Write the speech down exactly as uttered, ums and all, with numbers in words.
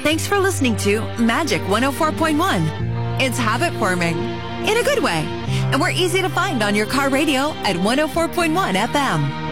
Thanks for listening to Magic one oh four point one. It's habit forming in a good way. And we're easy to find on your car radio at one oh four point one F M.